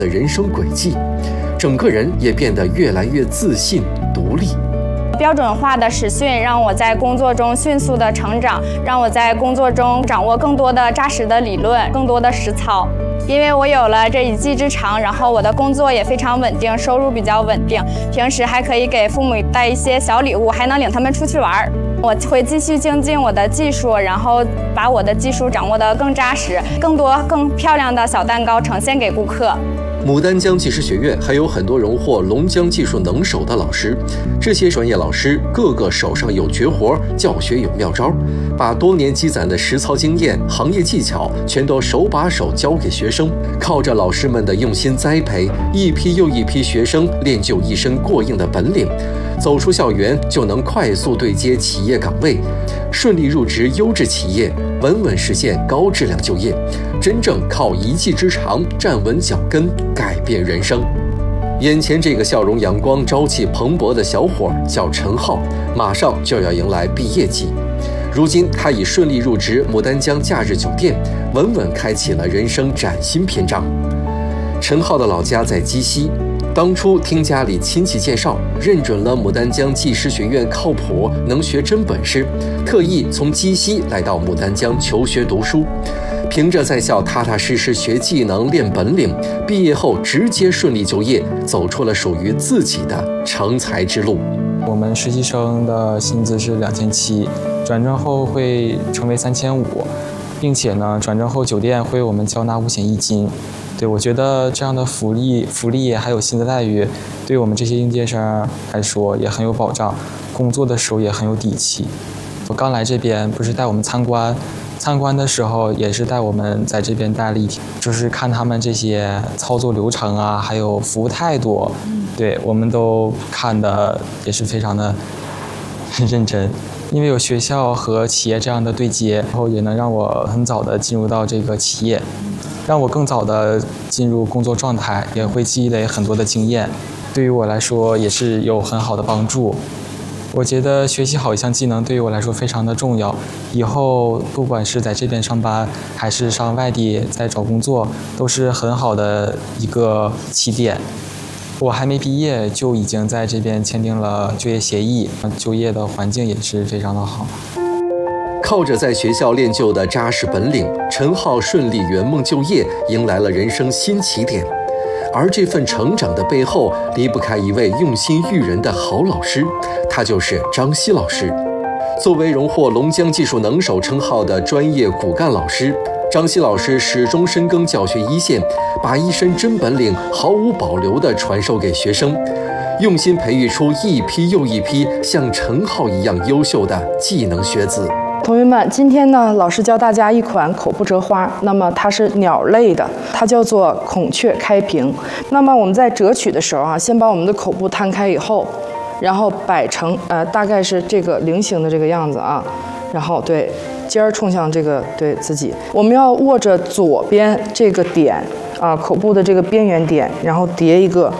的人生轨迹，整个人也变得越来越自信、独立。 标准化的实训让我在工作中迅速的成长，让我在工作中掌握更多的扎实的理论，更多的实操。因为我有了这一技之长，然后我的工作也非常稳定，收入比较稳定，平时还可以给父母带一些小礼物，还能领他们出去玩。我会继续精进我的技术，然后把我的技术掌握得更扎实，更多更漂亮的小蛋糕呈现给顾客。 牡丹江技师学院还有很多荣获龙江技术能手的老师，这些专业老师个个手上有绝活，教学有妙招，把多年积攒的实操经验、行业技巧全都手把手教给学生。靠着老师们的用心栽培，一批又一批学生练就一身过硬的本领，走出校园就能快速对接企业岗位，顺利入职优质企业，稳稳实现高质量就业，真正靠一技之长站稳脚跟，改变人生。眼前这个笑容阳光、朝气蓬勃的小伙叫陈浩，马上就要迎来毕业季。如今他已顺利入职牡丹江假日酒店，稳稳开启了人生崭新篇章。陈浩的老家在鸡西，当初听家里亲戚介绍，认准了牡丹江技师学院靠谱，能学真本事，特意从鸡西来到牡丹江求学读书。凭着在校踏踏实实学技能、练本领，毕业后直接顺利就业，走出了属于自己的成才之路。 我们实习生的薪资是2700，转正后会成为3500，并且呢，转正后酒店会为我们交纳5险1金。对，我觉得这样的福利还有薪资待遇，对我们这些应届生来说也很有保障，工作的时候也很有底气。我刚来这边不是带我们参观的时候也是带我们在这边待了1天，就是看他们这些操作流程啊，还有服务态度，对我们都看的也是非常的认真。因为有学校和企业这样的对接，然后也能让我很早的进入到这个企业，让我更早的进入工作状态，也会积累很多的经验，对于我来说也是有很好的帮助。我觉得学习好一项技能对于我来说非常的重要，以后不管是在这边上班，还是上外地再找工作，都是很好的一个起点。我还没毕业就已经在这边签订了就业协议，就业的环境也是非常的好。 靠着在学校练就的扎实本领，陈浩顺利圆梦就业，迎来了人生新起点。而这份成长的背后，离不开一位用心育人的好老师，他就是张希老师。作为荣获龙江技术能手称号的专业骨干老师，张希老师始终深耕教学一线，把一身真本领毫无保留地传授给学生，用心培育出一批又一批像陈浩一样优秀的技能学子。 同学们，今天呢，老师教大家一款口部折花，那么它是鸟类的，它叫做孔雀开屏。那么我们在折取的时候啊，先把我们的口部摊开以后，然后摆成大概是这个菱形的这个样子啊，然后对尖儿冲向这个对自己，我们要握着左边这个点啊，口部的这个边缘点，然后叠一个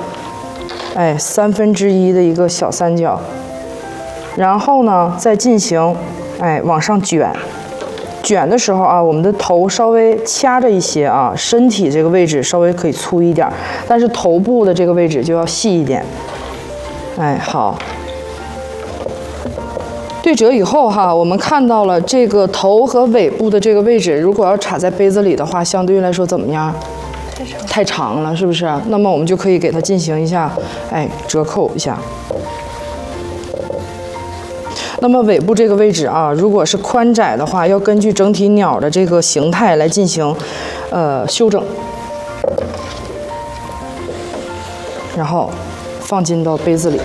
1/3的一个小三角，然后呢再进行往上卷的时候啊，我们的头稍微掐着一些啊，身体这个位置稍微可以粗一点，但是头部的这个位置就要细一点。好。对折以后哈，我们看到了这个头和尾部的这个位置，如果要插在杯子里的话，相对于来说怎么样？太长了，是不是？那么我们就可以给它进行一下，折扣一下。那么尾部这个位置啊，如果是宽窄的话，要根据整体鸟的这个形态来进行修整，然后放进到杯子里。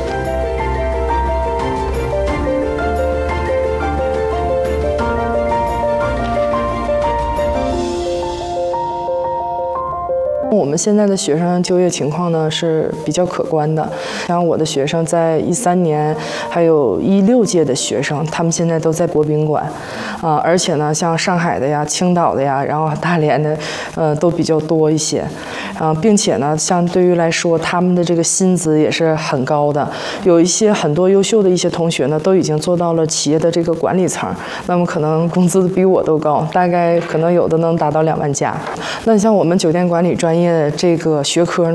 我们现在的学生就业情况呢是比较可观的，像我的学生在13年，还有16届的学生，他们现在都在国宾馆，而且呢，像上海的呀、青岛的呀，然后大连的，都比较多一些，并且呢，相对于来说，他们的这个薪资也是很高的，有一些很多优秀的一些同学呢，都已经做到了企业的这个管理层，那么可能工资比我都高，大概可能有的能达到2万加。那像我们酒店管理专业业这个学科呢，